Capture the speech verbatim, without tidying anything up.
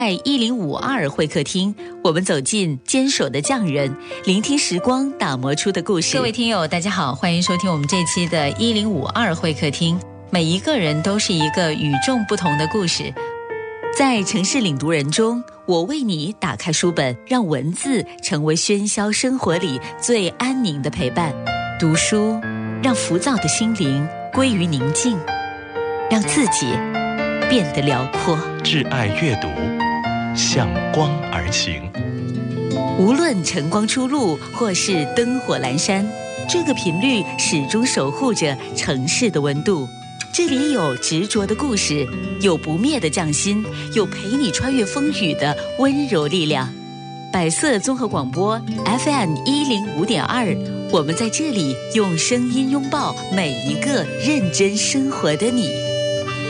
在一零五二会客厅，我们走进坚守的匠人，聆听时光打磨出的故事。各位听友大家好，欢迎收听我们这期的一零五二会客厅。每一个人都是一个与众不同的故事，在城市领读人中，我为你打开书本，让文字成为喧嚣生活里最安宁的陪伴。读书让浮躁的心灵归于宁静，让自己变得辽阔。 挚爱阅读，向光而行。 无论晨光初露或是灯火阑珊，这个频率始终守护着城市的温度。这里有执着的故事，有不灭的匠心，有陪你穿越风雨的温柔力量。百色综合广播 F M 一零五点二，我们在这里用声音拥抱每一个认真生活的你。